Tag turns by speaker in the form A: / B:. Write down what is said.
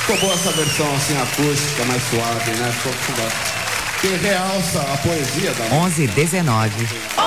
A: Ficou boa essa versão assim acústica, mais suave, né? Que realça a poesia da música.
B: 11:19.